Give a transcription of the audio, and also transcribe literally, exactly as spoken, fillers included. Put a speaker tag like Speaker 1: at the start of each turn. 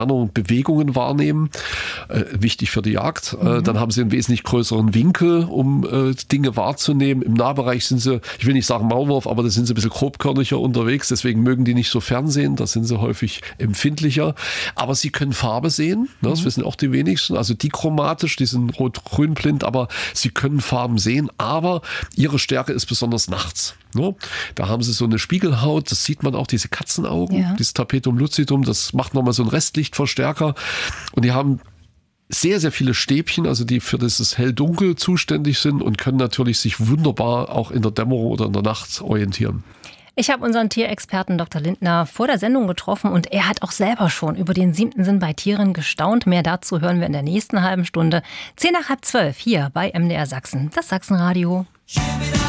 Speaker 1: Bewegungen wahrnehmen, äh, wichtig für die Jagd. Mhm. Äh, dann haben sie einen wesentlich größeren Winkel, um äh, Dinge wahrzunehmen. Im Nahbereich sind sie, ich will nicht sagen Maulwurf, aber da sind sie ein bisschen grobkörniger unterwegs, deswegen mögen die nicht so fernsehen, da sind sie häufig empfindlicher. Aber sie können Farbe sehen, ne? Das mhm. wissen auch die wenigsten, also dichromatisch, die sind rot-grün blind, aber sie können Farben sehen, aber ihre Stärke ist besonders nachts. Ne? Da haben sie so eine Spiegelhaut, das sieht man auch, diese Katzenaugen, ja. dieses Tapetum lucidum, das macht nochmal so ein Restlichtverstärker und die haben sehr, sehr viele Stäbchen, also die für dieses Hell-Dunkel zuständig sind und können natürlich sich wunderbar auch in der Dämmerung oder in der Nacht orientieren.
Speaker 2: Ich habe unseren Tierexperten Doktor Lindner vor der Sendung getroffen und er hat auch selber schon über den siebten Sinn bei Tieren gestaunt. Mehr dazu hören wir in der nächsten halben Stunde. Zehn nach halb zwölf hier bei M D R Sachsen, das Sachsenradio.